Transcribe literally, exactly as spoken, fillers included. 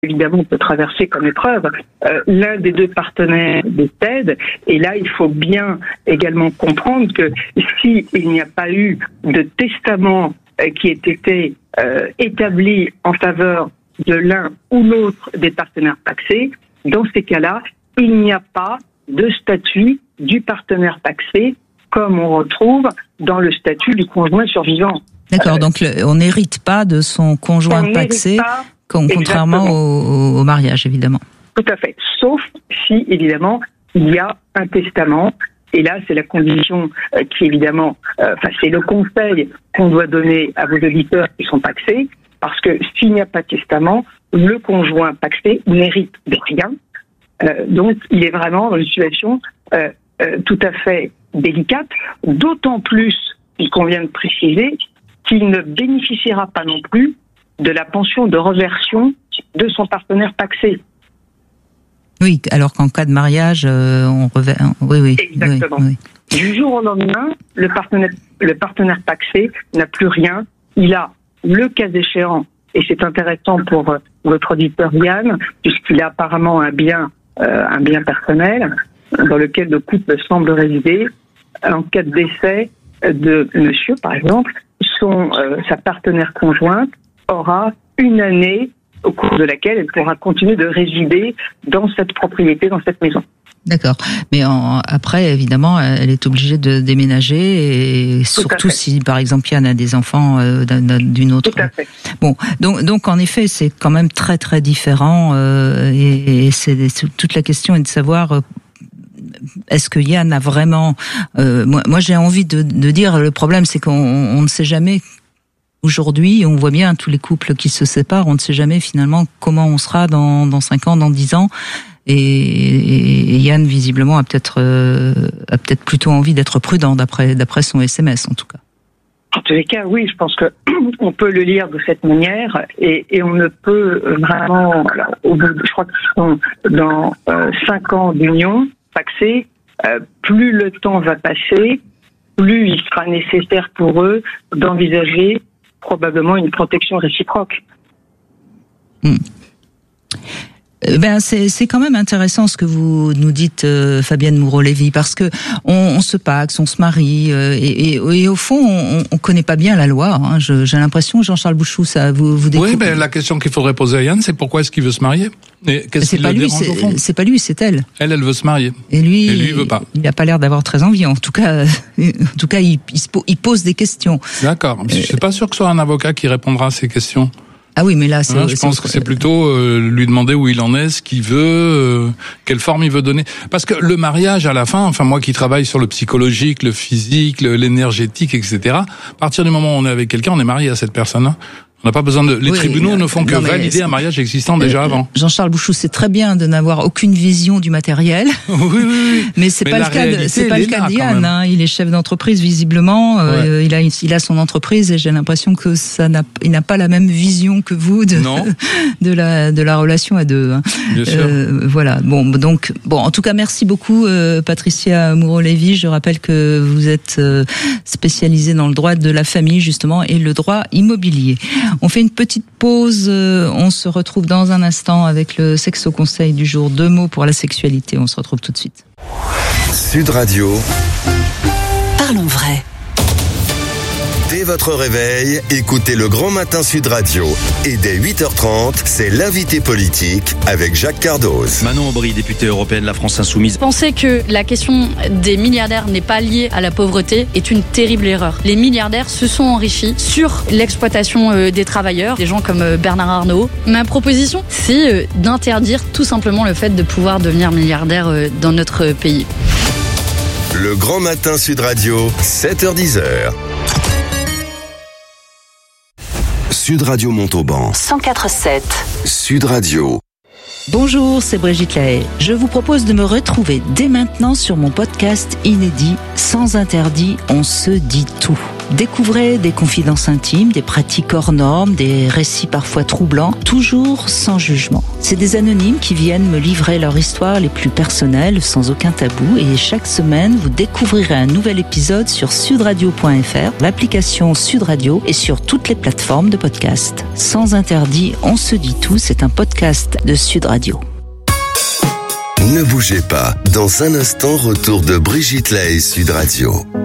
évidemment, on peut traverser comme épreuve. Euh, l'un des deux partenaires décède, et là, il faut bien également comprendre que si il n'y a pas eu de testament euh, qui ait été euh, établi en faveur de l'un ou l'autre des partenaires pacsés, dans ces cas-là, il n'y a pas de statut du partenaire pacsé comme on retrouve dans le statut du conjoint survivant. D'accord, euh, donc le, on n'hérite pas de son conjoint pacsé, pas, contrairement au, au mariage, évidemment. Tout à fait, sauf si, évidemment, il y a un testament. Et là, c'est la condition euh, qui, évidemment, euh, enfin, c'est le conseil qu'on doit donner à vos auditeurs qui sont pacsés, parce que s'il n'y a pas de testament, le conjoint pacsé n'hérite de rien. Euh, donc, il est vraiment dans une situation euh, euh, tout à fait délicate, d'autant plus, il convient de préciser, qu'il ne bénéficiera pas non plus de la pension de reversion de son partenaire pacsé. Oui, alors qu'en cas de mariage, euh, on revers... Oui, oui. Exactement. Oui, oui. Du jour au lendemain, le partenaire, le partenaire pacsé n'a plus rien. Il a, le cas échéant, et c'est intéressant pour euh, votre auditeur Yann, puisqu'il a apparemment un bien, euh, un bien personnel dans lequel le couple semble résider. En cas de décès de monsieur, par exemple, son, euh, sa partenaire conjointe aura une année au cours de laquelle elle pourra continuer de résider dans cette propriété, dans cette maison. D'accord. Mais en, après, évidemment, elle est obligée de déménager, et surtout si, par exemple, Yann a des enfants euh, d'une autre. Tout à fait. Bon, donc, donc en effet, c'est quand même très très différent, euh, et, et c'est toute la question est de savoir. Euh, Est-ce que Yann a vraiment... Euh, moi, moi, j'ai envie de, de dire, le problème, c'est qu'on on ne sait jamais... Aujourd'hui, on voit bien tous les couples qui se séparent, on ne sait jamais finalement comment on sera dans, dans cinq ans, dans dix ans. Et, et, et Yann, visiblement, a peut-être euh, a peut-être plutôt envie d'être prudent, d'après, d'après son S M S, en tout cas. En tous les cas, oui, je pense que on peut le lire de cette manière, et, et on ne peut vraiment... Alors, au bout de, je crois que ce sont dans euh, cinq ans d'union pacsée, euh, plus le temps va passer, plus il sera nécessaire pour eux d'envisager probablement une protection réciproque. Mmh. Ben c'est c'est quand même intéressant ce que vous nous dites, euh, Fabienne Moreau-Lévy, parce que on, on se paxe, on se marie, euh, et, et, et au fond on, on connaît pas bien la loi. Hein. Je, j'ai l'impression, Jean-Charles Bouchou, ça vous vous découvre. Oui, mais la question qu'il faudrait poser à Yann, c'est pourquoi est-ce qu'il veut se marier? Et qu'est-ce c'est qui pas le lui, dérange c'est, au fond? c'est pas lui, c'est elle. Elle, elle veut se marier. Et lui, et lui il veut pas. Il a pas l'air d'avoir très envie. En tout cas, en tout cas, il, il pose des questions. D'accord. Euh, je suis pas sûr que ce soit un avocat qui répondra à ces questions. Ah oui, mais là, c'est... Hein, je c'est pense autre... que c'est plutôt euh, lui demander où il en est, ce qu'il veut, euh, quelle forme il veut donner. Parce que le mariage, à la fin, enfin moi qui travaille sur le psychologique, le physique, le, l'énergétique, et cetera, à partir du moment où on est avec quelqu'un, on est marié à cette personne-là. On n'a pas besoin de... Les oui, tribunaux ne font que non, valider c'est... un mariage existant déjà avant. Jean-Charles Bouchou, c'est très bien de n'avoir aucune vision du matériel. Oui, oui, oui. Mais c'est mais pas le cas de, c'est pas le cas de Yann, hein. Il est chef d'entreprise, visiblement. Ouais. Euh, il a, il a son entreprise, et j'ai l'impression que ça n'a, il n'a pas la même vision que vous de, non. de la, de la relation à deux. Hein. Bien sûr. Euh, voilà. Bon, donc, bon, en tout cas, merci beaucoup, euh, Patricia Moreau-Lévy. Je rappelle que vous êtes euh, spécialisée dans le droit de la famille, justement, et le droit immobilier. On fait une petite pause, on se retrouve dans un instant avec le Sexo Conseil du jour. Deux mots pour la sexualité, on se retrouve tout de suite. Sud Radio. Parlons vrai. Dès votre réveil, écoutez le Grand Matin Sud Radio. Et dès huit heures trente, c'est l'invité politique avec Jacques Cardoz. Manon Aubry, députée européenne de la France Insoumise. Penser que la question des milliardaires n'est pas liée à la pauvreté est une terrible erreur. Les milliardaires se sont enrichis sur l'exploitation des travailleurs, des gens comme Bernard Arnault. Ma proposition, c'est d'interdire tout simplement le fait de pouvoir devenir milliardaire dans notre pays. Le Grand Matin Sud Radio, sept heures dix. Sud Radio Montauban. cent quatre virgule sept. Sud Radio. Bonjour, c'est Brigitte Lahaye. Je vous propose de me retrouver dès maintenant sur mon podcast inédit Sans interdit, on se dit tout. Découvrez des confidences intimes, des pratiques hors normes, des récits parfois troublants, toujours sans jugement. C'est des anonymes qui viennent me livrer leur histoire les plus personnelles, sans aucun tabou. Et chaque semaine, vous découvrirez un nouvel épisode sur sud radio point f r, l'application Sud Radio et sur toutes les plateformes de podcast. Sans interdit, on se dit tout, c'est un podcast de Sud Radio. Ne bougez pas. Dans un instant, retour de Brigitte Lahaie, Sud Radio.